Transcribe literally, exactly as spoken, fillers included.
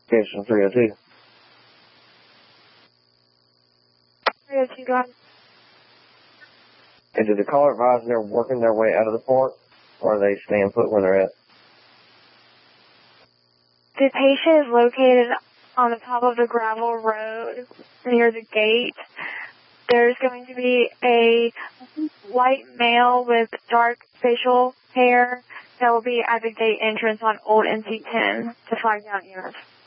Station three oh two. three oh two, go ahead. And did the caller advise they're working their way out of the park, or are they staying put where they're at? The patient is located on the top of the gravel road near the gate. There's going to be a white male with dark facial hair that will be at the gate entrance on Old N C ten to flag down E M S.